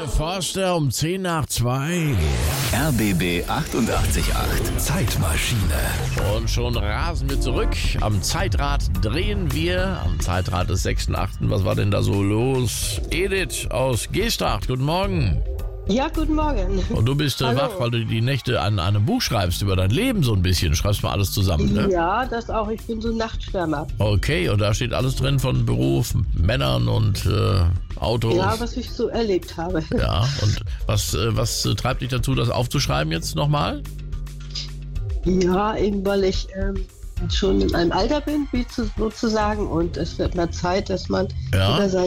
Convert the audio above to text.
Forster um 10 nach 2. RBB 888 Zeitmaschine. Und schon rasen wir zurück. Am Zeitrad drehen wir. Am Zeitrad des 6.8. Was war denn da so los? Edith aus Geesthacht, guten Morgen. Ja, guten Morgen. Und du bist wach, weil du die Nächte an einem Buch schreibst über dein Leben so ein bisschen. Schreibst mal alles zusammen, ne? Ja, das auch. Ich bin so ein Nachtschwärmer. Okay, und da steht alles drin von Beruf, Männern und Autos. Ja, was ich so erlebt habe. Ja, und was treibt dich dazu, das aufzuschreiben jetzt nochmal? Ja, eben weil ich schon in einem Alter bin, wie sozusagen. Und es wird mal Zeit, dass man über sein